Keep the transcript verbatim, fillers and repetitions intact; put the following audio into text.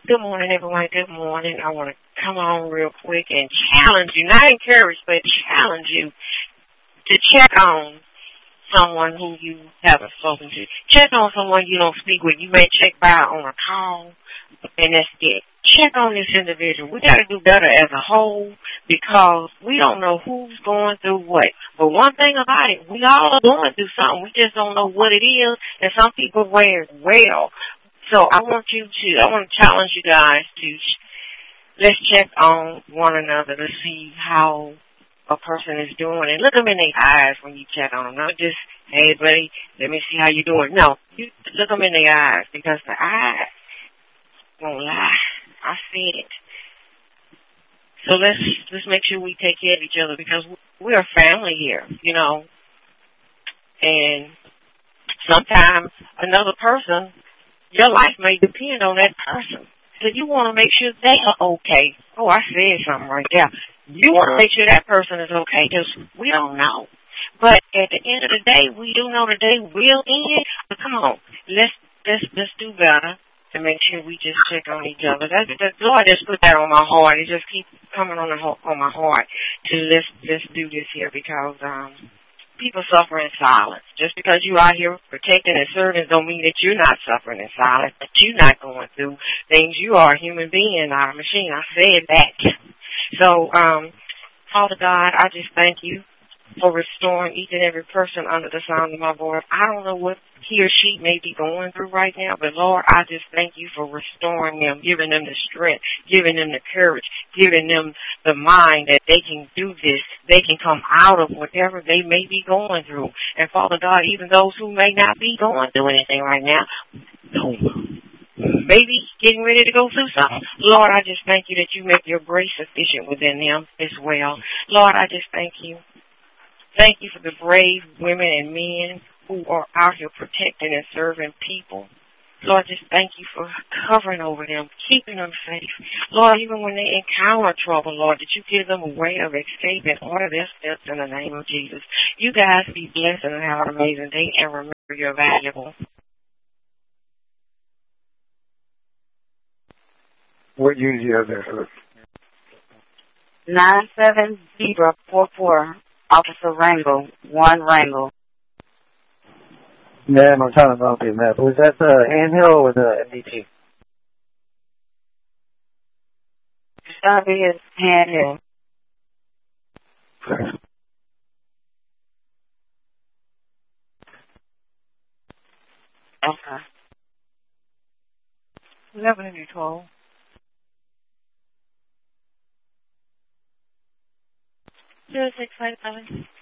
Good morning, everyone. Good morning. I want to come on real quick and challenge you, not encourage, but challenge you to check on someone who you haven't spoken to. Check on someone you don't speak with. You may check by on a call, and that's it. Check on this individual. We got to do better as a whole because we don't know who's going through what. But one thing about it, we all are going through something. We just don't know what it is, and some people wear it well. So I want you to, I want to challenge you guys to let's check on one another to see how a person is doing, and look them in their eyes when you check on them. Not just, hey, buddy, let me see how you're doing. No, you look them in their eyes because the eyes won't lie. I see it. So let's let's make sure we take care of each other because we're a family here, you know. And sometimes another person, your life may depend on that person. So you want to make sure they are okay. Oh, I said something right there. You want to make sure that person is okay because we don't know. But at the end of the day, we do know the day will end. But come on, let's let's let's do better to make sure we just check on each other. That's, that Lord just put that on my heart. It just keeps coming on the on my heart to let's let's do this here because um, people suffer in silence. Just because you are here protecting and serving don't mean that you're not suffering in silence, that you're not going through things. You are a human being, not a machine. I said that. So, um, Father God, I just thank you for restoring each and every person under the sound of my voice. I don't know what he or she may be going through right now, but Lord, I just thank you for restoring them, giving them the strength, giving them the courage, giving them the mind that they can do this. They can come out of whatever they may be going through. And Father God, even those who may not be going through anything right now, maybe getting ready to go through something. Lord, I just thank you that you make your grace sufficient within them as well. Lord, I just thank you. Thank you for the brave women and men who are out here protecting and serving people. Lord, just thank you for covering over them, keeping them safe. Lord, even when they encounter trouble, Lord, that you give them a way of escape and order their steps in the name of Jesus. You guys be blessed and have an amazing day, and remember you're valuable. What unit do you have there, sir? nine seven zebra four four. Officer Wrangle, one Wrangle. Ma'am, I'm trying to help you, ma'am. Was that the handheld or the M D T? It's going to be his handheld. Okay. eleven and twelve. zero six five seven.